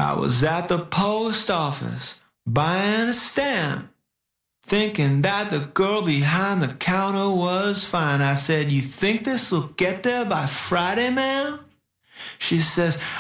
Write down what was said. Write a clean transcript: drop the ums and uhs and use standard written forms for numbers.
I was at the post office buying a stamp, thinking that the girl behind the counter was fine. I said, "You think this will get there by Friday, ma'am?" She says,